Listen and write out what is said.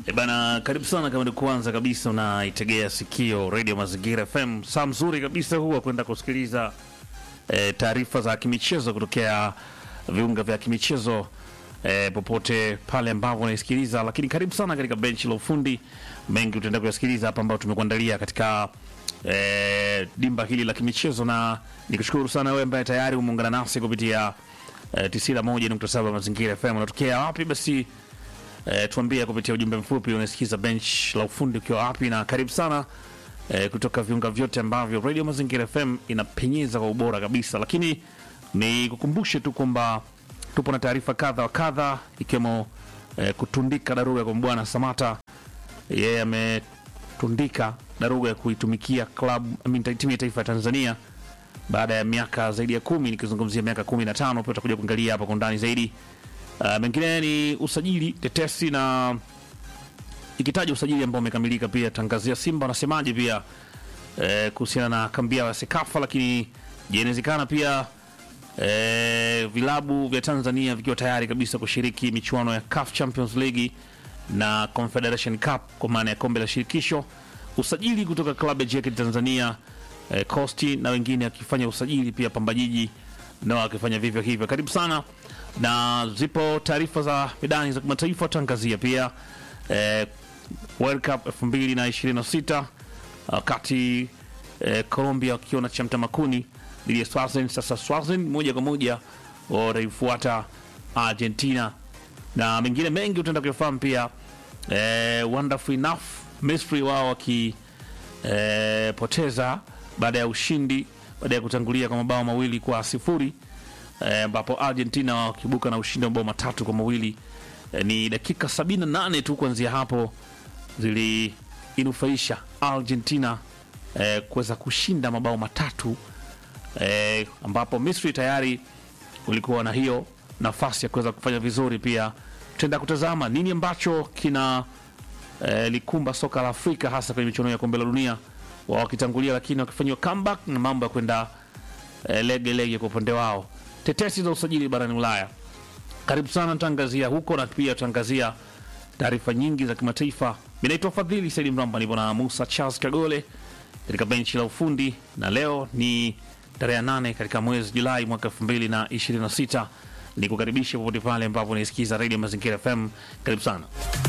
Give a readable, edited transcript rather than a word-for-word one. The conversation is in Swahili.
Bana, karibu sana kama ni kwanza kabisa unaitegea sikio Radio Mazingira FM. Saa mzuri kabisa huwa kwenda kusikiliza taarifa za kimichezo kutokea viunga vya kimichezo popote pale ambapo unaisikiliza, lakini karibu sana katika benchi la ufundi. Mengi utaenda kuyasikiliza hapa ambao tumekuandalia katika dimba hili la kimichezo, na nikushukuru sana wewe ambaye tayari umeungana nasi kupitia 91.7 Mazingira FM. Unatokea wapi basi? Tuambie kupitia ujumbe mfupi unasikiza bench la ufundi ukiwa wapi, na karibu sana kutoka viunga vyote ambavyo Radio Mazingira FM inapenyeza kwa ubora kabisa. Lakini ni kukumbushe tu kwamba tupo na taarifa kadha wa kadha, ikiwemo kutundika daruga kwa Bwana Samata. Yeye ametundika daruga ya kuitumikia timu ya taifa ya Tanzania baada ya miaka zaidi ya 10, nikizungumzia miaka 15. Pia tutakuja kuangalia hapa kwa ndani zaidi. Mengine ni usajili tetesi, na ikitaja usajili ambao umekamilika, pia tangazia Simba wanasemaje pia kuhusiana na kambia wa Sekafa. Lakini je, inawezekana pia vilabu vya Tanzania vikiwa tayari kabisa kushiriki michuano ya CAF Champions League na Confederation Cup kwa maana ya kombe la shirikisho. Usajili kutoka klabu ya JKT Tanzania, Costi na wengine akifanya usajili, pia Pamba Jiji nao akifanya vivyo hivyo. Karibu sana, na zipo taarifa za medani za kimataifa tangazia pia World Cup 2026 wakati Colombia wakiona cha mtamakuni dhidi ya Swaziland. Sasa Swaziland moja kwa moja wanaifuata Argentina, na mengine mengi utaenda kuyafahamu pia. Wonderful enough, Misri wao wakipoteza baada ya ushindi, baada ya kutangulia kwa mabao 2-0, ambapo Argentina wakibuka na ushindi wa mabao 3-2. Ni dakika 78 tu kuanzia hapo ziliinufaisha Argentina kuweza kushinda mabao 3, ambapo Misri tayari ulikuwa na hiyo nafasi ya kuweza kufanya vizuri. Pia tutaenda kutazama nini ambacho kina likumba soka la Afrika, hasa kwenye michuano ya kombe la dunia, wao wakitangulia lakini wakifanywa comeback na mambo ya kwenda lege kwa upande wao. Tetesi za usajili barani Ulaya, karibu sana, tangazia huko, na pia tangazia taarifa nyingi za kimataifa. Mimi naitwa Fadhili Said Mramba, nipo na Musa Charles Kagole katika benchi la ufundi, na leo ni tarehe 8 katika mwezi Julai mwaka 2026. Nikukaribisha popote pale ambapo unaisikiza Radio Mazingira FM. Karibu sana.